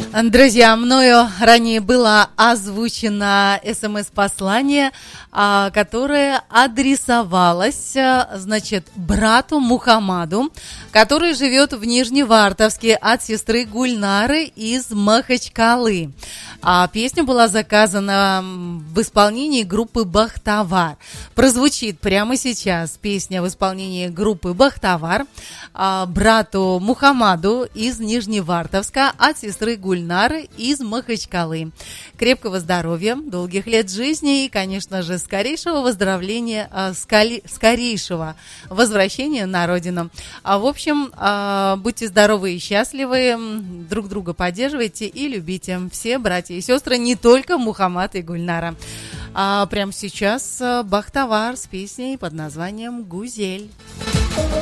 Друзья, мною ранее было озвучено СМС-послание, которое адресовалось, значит, брату Мухаммаду, который живет в Нижневартовске, от сестры Гульнары из Махачкалы. Песня была заказана в исполнении группы «Бахтавар». Прозвучит прямо сейчас песня в исполнении группы «Бахтавар» брату Мухаммаду из Нижневартовска от сестры Гульнары из Махачкалы. Крепкого здоровья, долгих лет жизни и, конечно же, скорейшего выздоровления, скорейшего возвращения на родину. В общем, будьте здоровы и счастливы, друг друга поддерживайте и любите. Все братья и сестры, не только Мухаммад и Гульнара. Прямо сейчас Бахтавар с песней под названием «Гузель».